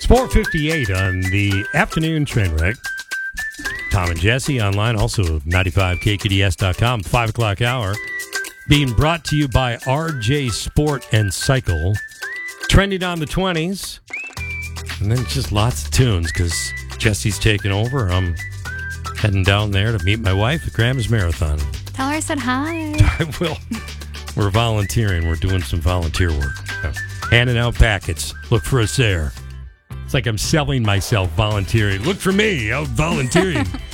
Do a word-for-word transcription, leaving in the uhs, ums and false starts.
It's four fifty-eight on the afternoon train wreck. Tom and Jesse online, also ninety-five K K D S dot com, five o'clock hour. Being brought to you by R J Sport and Cycle. Trending on the twenties. And then just lots of tunes because Jesse's taking over. I'm heading down there to meet my wife at Grandma's Marathon. Tell her I said hi. I will. We're volunteering. We're doing some volunteer work. Handing out packets. Look for us there. It's like I'm selling myself volunteering. Look for me. I'm volunteering.